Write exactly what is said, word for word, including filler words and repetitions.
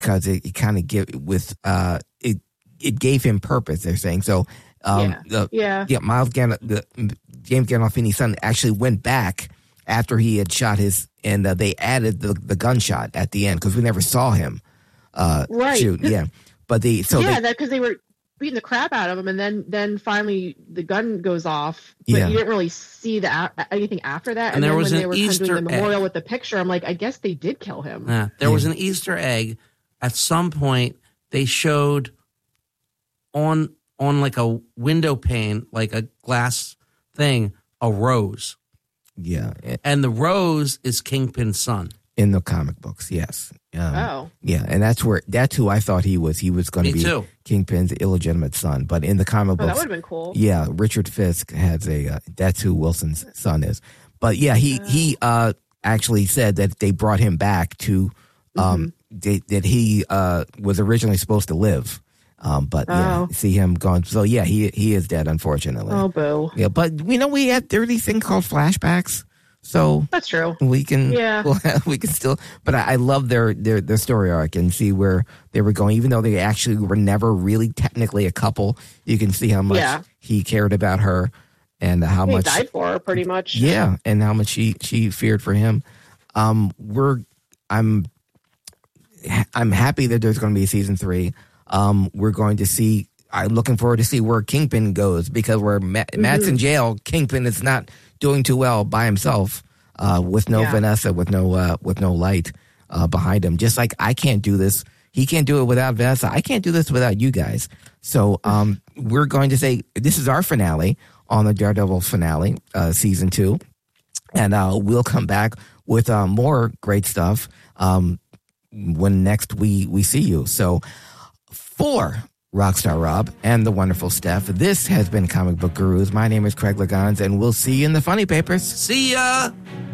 because it, it kind of give with uh it it gave him purpose. They're saying so. Um, yeah. The, yeah. Yeah. Miles Gan- the James Gandolfini's son actually went back after he had shot his, and uh, they added the the gunshot at the end because we never saw him uh, right. shoot. Yeah, but the so yeah, they, that because they were beating the crap out of him, and then then finally the gun goes off, but yeah. you didn't really see the a- anything after that. And, and then there was when an they were Easter kind of doing the memorial egg. with the picture, I'm like, I guess they did kill him. Yeah, there yeah. was an Easter egg. At some point, they showed on on like a window pane, like a glass thing, a rose. Yeah, and the rose is Kingpin's son in the comic books. Yes. Um, oh. Yeah, and that's where that's who I thought he was. He was going to be too. Kingpin's illegitimate son, but in the comic Oh, books, that would have been cool. Yeah, Richard Fisk has a. Uh, that's who Wilson's son is. But yeah, he Oh. he uh, actually said that they brought him back to um, mm-hmm. they, that he uh, was originally supposed to live. Um, but oh. yeah, see him gone. So yeah, he he is dead, unfortunately. Oh, boo. Yeah, but you know we had there are these things called flashbacks, so that's true. We can yeah well, we can still. But I, I love their, their their story arc and see where they were going, even though they actually were never really technically a couple. You can see how much yeah. he cared about her and how he much died for her, pretty much. Yeah, and how much she she feared for him. Um, we're I'm I'm happy that there's going to be a season three. Um, we're going to see. I'm looking forward to see where Kingpin goes because where Matt, mm-hmm. Matt's in jail, Kingpin is not doing too well by himself, uh, with no yeah. Vanessa, with no uh, with no light uh, behind him. Just like I can't do this, he can't do it without Vanessa. I can't do this without you guys. So um, we're going to say this is our finale on the Daredevil finale, uh, season two, and uh, we'll come back with uh, more great stuff um, when next we we see you. So. For Rockstar Rob and the wonderful Steph, this has been Comic Book Gurus. My name is Craig Legons, and we'll see you in the funny papers. See ya!